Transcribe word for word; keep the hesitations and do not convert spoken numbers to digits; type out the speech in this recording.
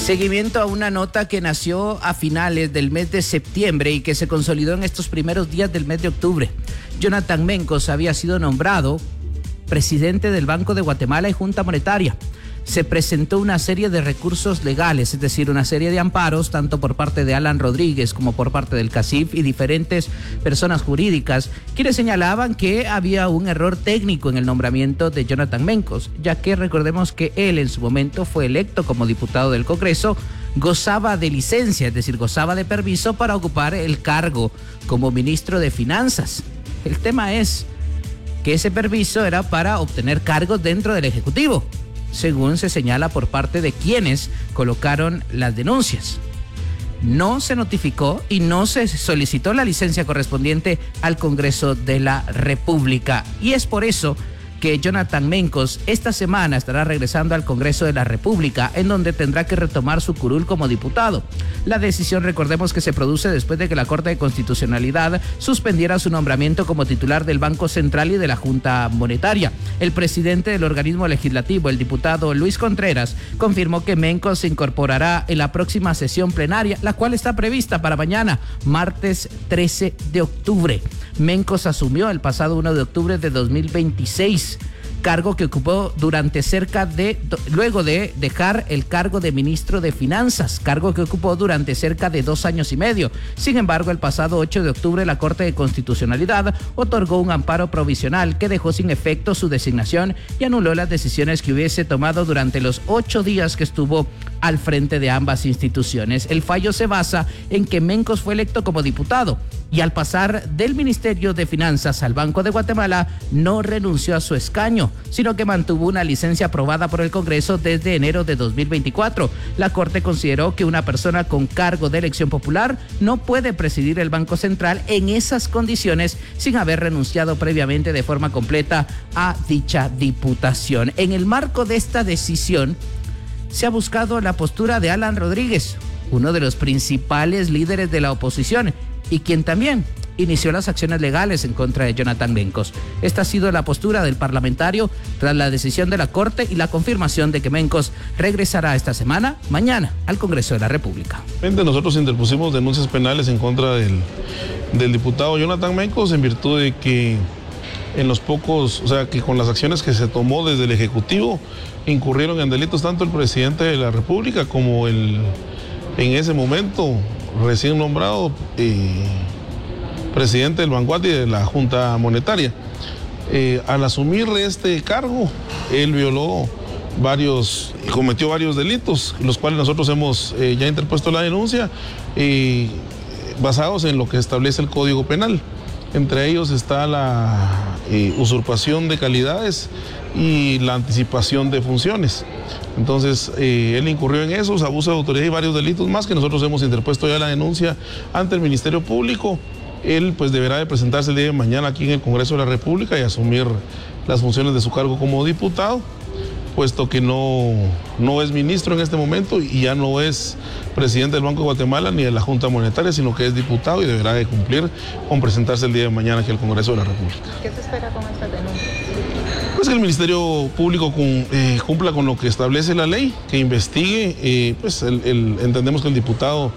Seguimiento a una nota que nació a finales del mes de septiembre y que se consolidó en estos primeros días del mes de octubre. Jonathan Mencos había sido nombrado presidente del Banco de Guatemala y Junta Monetaria. Se presentó una serie de recursos legales, es decir, una serie de amparos, tanto por parte de Alan Rodríguez como por parte del CACIF y diferentes personas jurídicas, quienes señalaban que había un error técnico en el nombramiento de Jonathan Mencos, ya que recordemos que él en su momento fue electo como diputado del Congreso, gozaba de licencia, es decir, gozaba de permiso para ocupar el cargo como ministro de Finanzas. El tema es que ese permiso era para obtener cargos dentro del Ejecutivo, según se señala por parte de quienes colocaron las denuncias. No se notificó y no se solicitó la licencia correspondiente al Congreso de la República. Y es por eso que Jonathan Mencos esta semana estará regresando al Congreso de la República, en donde tendrá que retomar su curul como diputado. La decisión, recordemos, que se produce después de que la Corte de Constitucionalidad suspendiera su nombramiento como titular del Banco Central y de la Junta Monetaria. El presidente del organismo legislativo, el diputado Luis Contreras, confirmó que Mencos se incorporará en la próxima sesión plenaria, la cual está prevista para mañana, martes trece de octubre. Mencos asumió el pasado uno de octubre de dos mil veintiséis, cargo que ocupó durante cerca de, luego de dejar el cargo de ministro de Finanzas, cargo que ocupó durante cerca de dos años y medio. Sin embargo, el pasado ocho de octubre la Corte de Constitucionalidad otorgó un amparo provisional que dejó sin efecto su designación y anuló las decisiones que hubiese tomado durante los ocho días que estuvo al frente de ambas instituciones. El fallo se basa en que Mencos fue electo como diputado y al pasar del Ministerio de Finanzas al Banco de Guatemala no renunció a su escaño, sino que mantuvo una licencia aprobada por el Congreso desde enero de dos mil veinticuatro. La Corte consideró que una persona con cargo de elección popular no puede presidir el Banco Central en esas condiciones sin haber renunciado previamente de forma completa a dicha diputación. En el marco de esta decisión, se ha buscado la postura de Alan Rodríguez, uno de los principales líderes de la oposición y quien también inició las acciones legales en contra de Jonathan Mencos. Esta ha sido la postura del parlamentario tras la decisión de la Corte y la confirmación de que Mencos regresará esta semana, mañana, al Congreso de la República. Nosotros interpusimos denuncias penales en contra del, del diputado Jonathan Mencos en virtud de que en los pocos, o sea, que con las acciones que se tomó desde el Ejecutivo incurrieron en delitos tanto el presidente de la República como el, en ese momento, recién nombrado eh, presidente del Banco y de la Junta Monetaria. Eh, al asumir este cargo, él violó varios, cometió varios delitos, los cuales nosotros hemos eh, ya interpuesto la denuncia, eh, basados en lo que establece el Código Penal. Entre ellos está la eh, usurpación de calidades y la anticipación de funciones. Entonces, eh, él incurrió en esos, abuso de autoridad y varios delitos más que nosotros hemos interpuesto ya la denuncia ante el Ministerio Público. Él pues deberá de presentarse el día de mañana aquí en el Congreso de la República y asumir las funciones de su cargo como diputado, puesto que no, no es ministro en este momento y ya no es presidente del Banco de Guatemala ni de la Junta Monetaria, sino que es diputado y deberá de cumplir con presentarse el día de mañana aquí al Congreso de la República. ¿Qué se espera con estas denuncias? Pues que el Ministerio Público con, eh, cumpla con lo que establece la ley, que investigue, eh, pues el, el, entendemos que el diputado